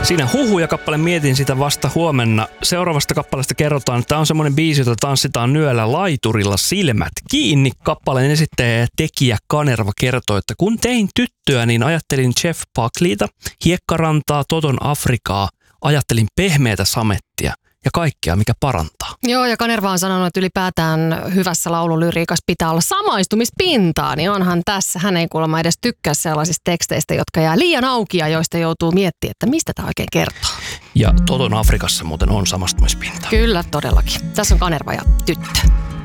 Siinä Huhuja kappale, mietin sitä vasta huomenna. Seuraavasta kappaleesta kerrotaan, että tämä on semmoinen biisi, jota tanssitaan yöllä laiturilla silmät kiinni. Kappaleen esittäjä ja tekijä Kanerva kertoo, että kun tein tyttöä, niin ajattelin Jeff Buckleyta, Hiekkarantaa, Toton Afrikaa, ajattelin pehmeätä samettia ja kaikkea, mikä parantaa. Joo, ja Kanerva on sanonut, että ylipäätään hyvässä laululyriikassa pitää olla samaistumispintaa, niin onhan tässä. Hän ei kuulemma edes tykkää sellaisista teksteistä, jotka jää liian auki ja joista joutuu miettimään, että mistä tämä oikein kertoo. Ja Toton Afrikassa muuten on samastumispinta. Kyllä, todellakin. Tässä on Kanerva ja tyttö.